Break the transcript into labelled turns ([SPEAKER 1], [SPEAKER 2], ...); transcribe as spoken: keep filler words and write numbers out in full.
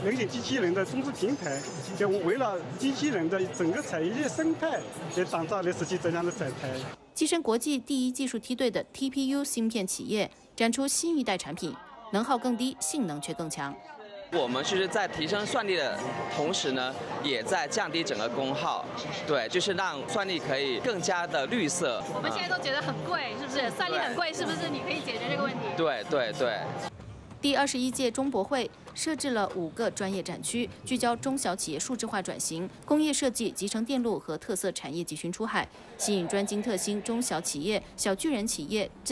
[SPEAKER 1] 人形机器人的中枢平台，就为了机器人的整个产业生态，也打造了实际这样的展台。
[SPEAKER 2] 跻身国际第一技术梯队的 T P U 芯片企业展出新一代产品，能耗更低，性能却更强。
[SPEAKER 3] 我们就是在提升算力的同时呢，也在降低整个功耗，对，就是让算力可以更加的绿色。
[SPEAKER 4] 我们现在都觉得很贵，是不是？算力很贵，是不是？你可以解决这个问题？
[SPEAKER 3] 对对对。
[SPEAKER 2] 第二十一届中博会设置了五个专业展区，聚焦中小企业数字化转型、工业设计、集成电路和特色产业集群出海，吸引专精特新中小企业、小巨人企业。